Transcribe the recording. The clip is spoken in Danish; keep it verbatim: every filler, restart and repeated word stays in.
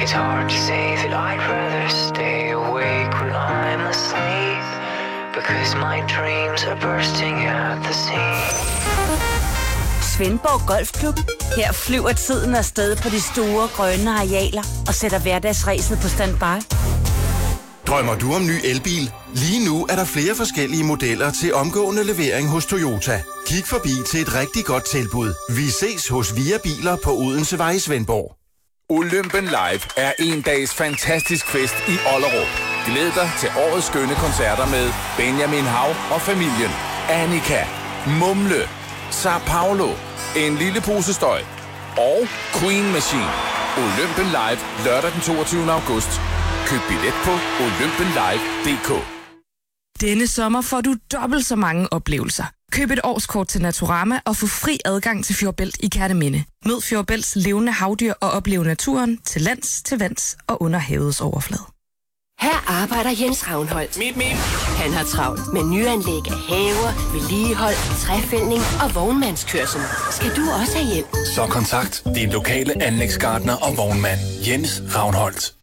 It's hard to say that I'd rather stay awake when I'm asleep, because my dreams are bursting at the seams. Svendborg Golfklub. Her flyver tiden afsted på de store grønne arealer og sætter hverdagsræset på standby. Drømmer du om ny elbil? Lige nu er der flere forskellige modeller til omgående levering hos Toyota. Kig forbi til et rigtig godt tilbud. Vi ses hos Via Biler på Odensevej i Svendborg. Olympen Live er en dags fantastisk fest i Ollerup. Glæd dig til årets skønne koncerter med Benjamin Hav og familien, Annika, Mumle, Sao Paulo, En lille pose støj og Queen Machine. Olympen Live lørdag den toogtyvende august. Køb billet på olympen live punktum d k. Denne sommer får du dobbelt så mange oplevelser. Køb et årskort til Naturama og få fri adgang til Fjordbælt i Kerteminde. Mød Fjordbælts levende havdyr og oplev naturen til lands, til vands og under havets overflade. Her arbejder Jens Ravnholdt. Mip, mip. Han har travlt med nyanlæg af haver, vedligehold, træfældning og vognmandskørsel. Skal du også have hjælp? Så kontakt din lokale anlægsgartner og vognmand Jens Ravnholdt.